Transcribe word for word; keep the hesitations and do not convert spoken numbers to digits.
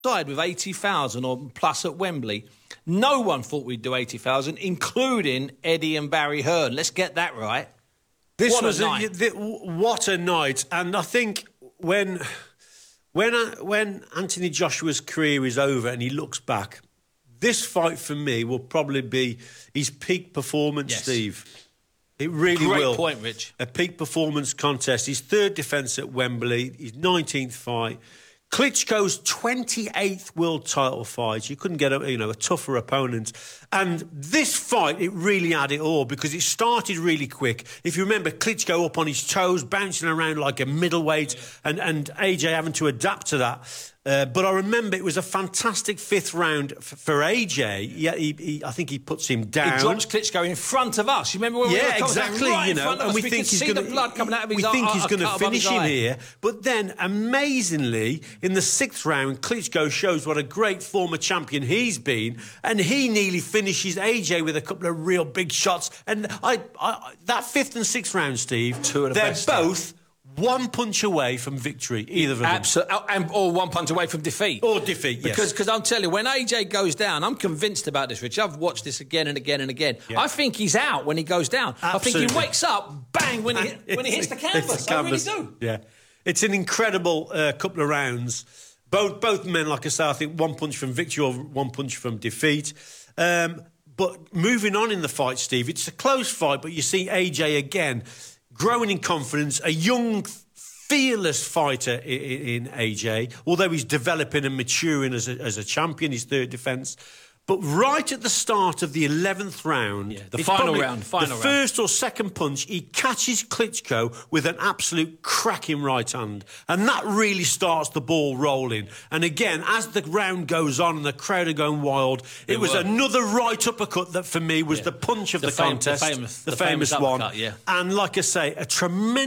Died with eighty thousand or plus at Wembley. No one thought we'd do eighty thousand, including Eddie and Barry Hearn. Let's get that right. This what was a, a, night. the, what a night. And I think when when when Anthony Joshua's career is over and he looks back, this fight for me will probably be his peak performance, yes. Steve. It really Great will. Great point, Rich. A peak performance contest. His third defence at Wembley, his nineteenth fight. Klitschko's twenty-eighth world title fight. You couldn't get a, you know, a tougher opponent. And this fight, it really had it all because it started really quick. If you remember, Klitschko up on his toes, bouncing around like a middleweight, and, and A J having to adapt to that. Uh, but I remember it was a fantastic fifth round f- for A J. Yeah, he, he, I think he puts him down. He drops Klitschko in front of us. You remember when yeah, we were exactly. Right you know, and we, we think he's going to blood coming out of his We think he's going to finish him eye. here. But then, amazingly, in the sixth round, Klitschko shows what a great former champion he's been, and he nearly finishes A J with a couple of real big shots. And I, I that fifth and sixth round, Steve, Two of the they're best both. One punch away from victory, either of them. Absolutely, and or one punch away from defeat. Or defeat, yes. Because because I'm telling you, when A J goes down, I'm convinced about this, Rich. I've watched this again and again and again. Yeah. I think he's out when he goes down. Absolutely. I think he wakes up, bang, when he when he hits the canvas. the canvas. I really do. Yeah. It's an incredible uh, couple of rounds. Both both men, like I say, I think one punch from victory or one punch from defeat. Um, but moving on in the fight, Steve, it's a close fight, but you see A J again growing in confidence, a young, fearless fighter in, in A J, although he's developing and maturing as a, as a champion, his third defence. But right at the start of the eleventh round, yeah, the final round, final the round. first or second punch, he catches Klitschko with an absolute cracking right hand. And that really starts the ball rolling. And again, as the round goes on and the crowd are going wild, it, it was were. another right uppercut that for me was yeah. the punch of the, the fam- contest. The famous, the the famous, famous one. Uppercut, yeah. And like I say, a tremendous